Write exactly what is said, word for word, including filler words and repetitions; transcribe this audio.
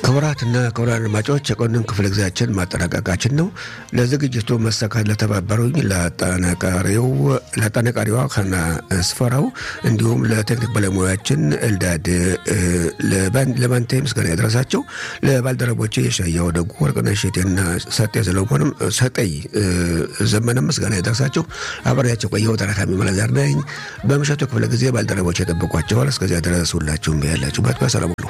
ክቡራትና ክቡራን አድማጮች የቆንን ክፍለ ጊዜያችን ማጠናቀቃችን ነው። ለዝግጅቱ መሳካት ለተባበሩኝ ለአጠናቃሪው ለአጠናቃሪዋ ከና ስፈራው እንዲሁም ለቴክኒክ ባለሙያችን ኤልዳድ ለባንቴ ምስጋና ያደረሳቸው ለባልደረቦቼ የሻያው ደጉ ወርቅነሽ እቴና ሰጤ ዘለሞንም ሰጠይ ዘመንም ምስጋና ያደረሳቸው አብሬያቸው ቆየው ተራካሚ መላዛር ነኝ። በመሸቱ ክፍለ ጊዜ ባልደረቦቼ ተጠብቋቸዋል። እስከዚያ ድረስ ሁላችሁም ያላችሁበት በሰላም